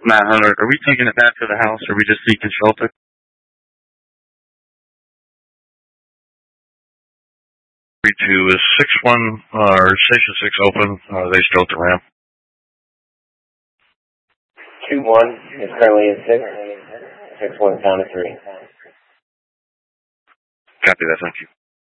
Matt Hunter, are we taking it back to the house, or are we just seeking shelter? 32 is 6-1, or Station 6 open. They still at the ramp. 2-1 is currently at 6. 6-1 down to 3. Copy that, thank you.